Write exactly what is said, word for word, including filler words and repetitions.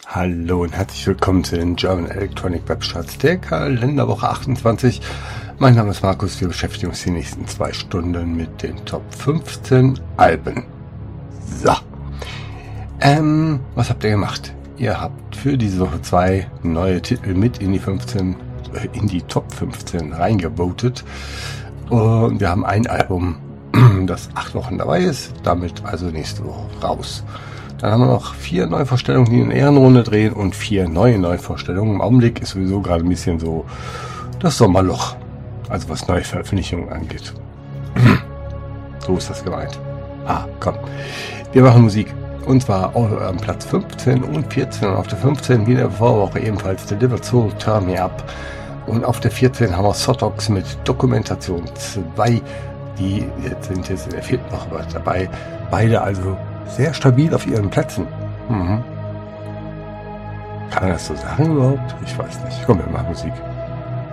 Hallo und herzlich willkommen zu den German Electronic Webcharts der Kalenderwoche achtundzwanzig. Mein Name ist Markus, wir beschäftigen uns die nächsten zwei Stunden mit den Top fünfzehn Alben. So, ähm, was habt ihr gemacht? Ihr habt für diese Woche zwei neue Titel mit in die fünfzehn, äh, in die Top fünfzehn reingevotet. Und wir haben ein Album, das acht Wochen dabei ist, damit also nächste Woche raus. Dann haben wir noch vier Neuvorstellungen, die in Ehrenrunde drehen und vier neue Neuvorstellungen. Im Augenblick ist sowieso gerade ein bisschen so das Sommerloch, also was neue Veröffentlichungen angeht. So ist das gemeint. Ah, komm. Wir machen Musik. Und zwar auf ähm, Platz fünfzehn und vierzehn. Und auf der fünfzehn wie in der Vorwoche ebenfalls Delivered Soul, Turn Me Up. Und auf der vierzehn haben wir Sotox mit Dokumentation zwei. Die jetzt sind jetzt in der vierten Woche dabei. Beide also sehr stabil auf ihren Plätzen. Mhm. Kann man das so sagen überhaupt? Ich weiß nicht. Komm, wir machen Musik.